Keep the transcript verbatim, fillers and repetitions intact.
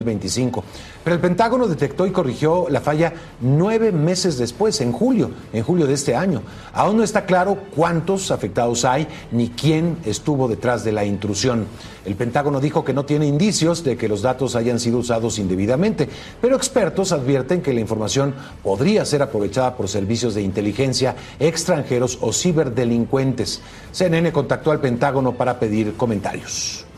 veinticinco. Pero el Pentágono detectó y corrigió la falla nueve meses después, en julio, en julio de este año. Aún no está claro cuántos afectados hay ni quién estuvo detrás de la intrusión. El Pentágono dijo que no tiene indicios de que los datos hayan sido usados indebidamente, pero expertos advierten que la información podría ser aprovechada por servicios de inteligencia extranjeros o ciberdelincuentes. C N N contactó al Pentágono para pedir comentarios.